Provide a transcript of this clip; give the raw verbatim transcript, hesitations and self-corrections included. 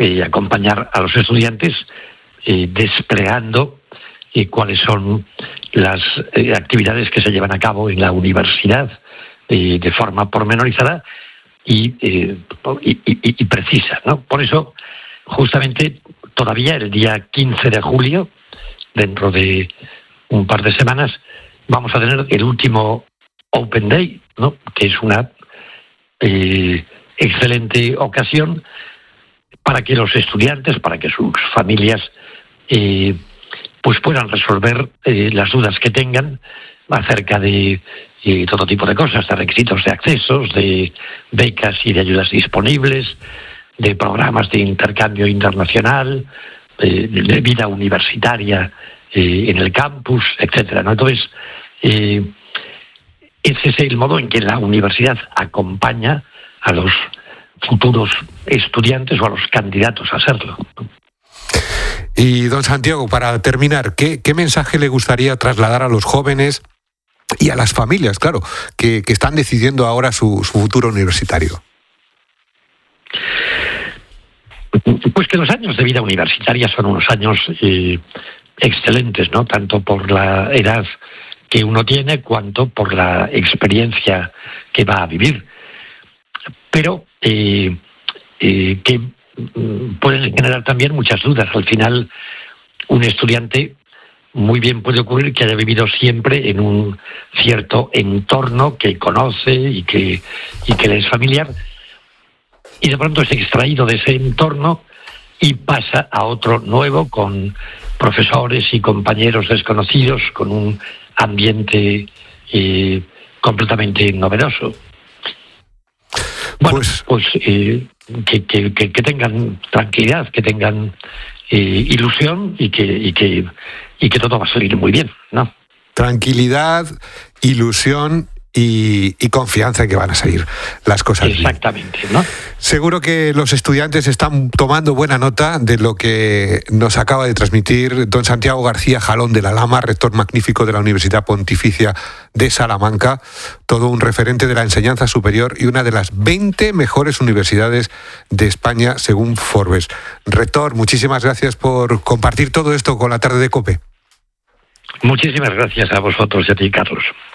eh, acompañar a los estudiantes eh, desplegando eh, cuáles son las eh, actividades que se llevan a cabo en la universidad eh, de forma pormenorizada y, eh, y, y, y precisa, ¿no? Por eso, justamente, todavía el día quince de julio, dentro de un par de semanas, vamos a tener el último Open Day, ¿no? Que es una eh, excelente ocasión para que los estudiantes, para que sus familias eh, pues puedan resolver eh, las dudas que tengan acerca de eh, todo tipo de cosas, de requisitos de accesos, de becas y de ayudas disponibles, de programas de intercambio internacional, eh, de vida universitaria eh, en el campus, etcétera, ¿no? Entonces, eh, ese es el modo en que la universidad acompaña a los futuros estudiantes o a los candidatos a serlo. Y don Santiago, para terminar, ¿qué, qué mensaje le gustaría trasladar a los jóvenes y a las familias, claro, que, que están decidiendo ahora su, su futuro universitario? Pues que los años de vida universitaria son unos años eh, excelentes, ¿no? Tanto por la edad que uno tiene, cuanto por la experiencia que va a vivir. Pero eh, eh, que mm, pueden generar también muchas dudas. Al final, un estudiante muy bien puede ocurrir que haya vivido siempre en un cierto entorno que conoce y que, y que le es familiar, y de pronto es extraído de ese entorno y pasa a otro nuevo con profesores y compañeros desconocidos, con un ambiente eh, completamente novedoso. Bueno, pues, pues eh, que, que, que, que tengan tranquilidad, que tengan eh, ilusión y que, y, que, y que todo va a salir muy bien, ¿no? Tranquilidad, ilusión y, y confianza en que van a salir las cosas bien. Exactamente, ¿no? Seguro que los estudiantes están tomando buena nota de lo que nos acaba de transmitir don Santiago García Jalón de la Lama, rector magnífico de la Universidad Pontificia de Salamanca, todo un referente de la enseñanza superior y una de las veinte mejores universidades de España, según Forbes. Rector, muchísimas gracias por compartir todo esto con la tarde de COPE. Muchísimas gracias a vosotros y a ti, Carlos.